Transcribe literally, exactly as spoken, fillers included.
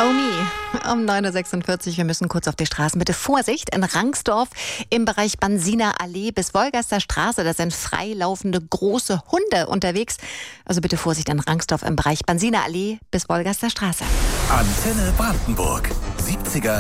Omi, um neun Uhr sechsundvierzig. Wir müssen kurz auf die Straßen. Bitte Vorsicht, in Rangsdorf im Bereich Bansiner Allee bis Wolgaster Straße. Da sind freilaufende große Hunde unterwegs. Also bitte Vorsicht in Rangsdorf im Bereich Bansiner Allee bis Wolgaster Straße. Antenne Brandenburg. siebziger